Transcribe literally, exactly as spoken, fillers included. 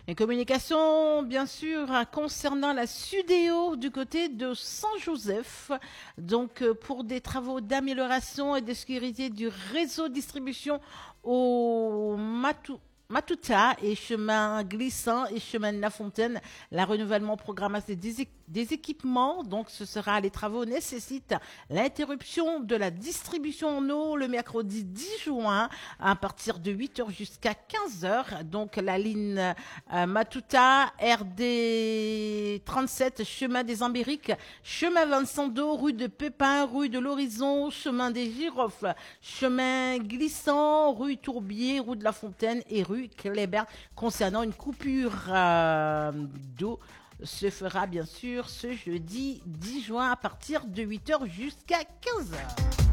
Une communication, bien sûr, concernant la Sudéo du côté de Saint-Joseph. Donc, euh, pour des travaux d'amélioration et de sécurité du réseau de distribution au Matou. Matuta et chemin glissant et chemin de la Fontaine, la renouvellement programmation des, é- des équipements. Donc, ce sera les travaux nécessitent l'interruption de la distribution en eau le mercredi dix juin à partir de huit heures jusqu'à quinze heures. Donc, la ligne euh, Matuta, R D trente-sept, chemin des Ambériques, chemin Vincent d'Eau, rue de Pépin, rue de l'Horizon, chemin des Girofles, chemin glissant, rue Tourbier, rue de la Fontaine et rue Kléber. Concernant une coupure euh, d'eau, se fera bien sûr ce jeudi dix juin à partir de huit heures jusqu'à quinze heures.